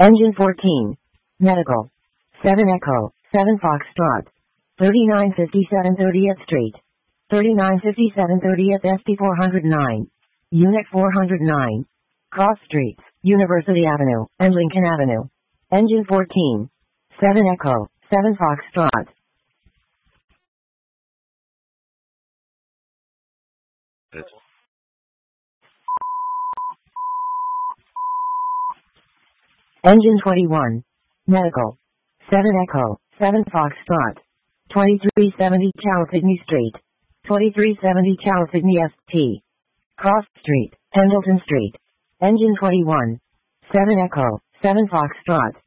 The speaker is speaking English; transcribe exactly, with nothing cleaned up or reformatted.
Engine fourteen. Medical. seven Echo, seven Foxtrot. thirty-nine fifty-seven thirtieth Street. thirty-nine fifty-seven thirtieth S P four oh nine. Unit four oh nine. Cross Streets, University Avenue, and Lincoln Avenue. Engine fourteen. seven Echo, seven Foxtrot. Engine twenty-one. Medical. seven Echo, seven Foxtrot. twenty-three seventy Chalfigny Street. twenty-three seventy Chalfigny S T. Cross Street, Pendleton Street. Engine twenty-one. seven Echo, seven Foxtrot.